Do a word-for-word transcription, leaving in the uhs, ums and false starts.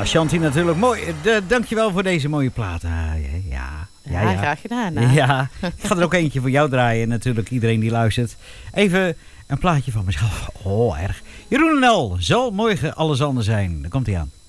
Ja, Shanti natuurlijk. Mooi. De, dankjewel voor deze mooie plaat. Uh, ja, ja, ja, ja, graag gedaan. Hè? Ja, ik ga er ook eentje voor jou draaien. Natuurlijk iedereen die luistert. Even een plaatje van mezelf. Oh, erg. Jeroen en Al. Zal morgen alles anders zijn. Daar komt hij aan.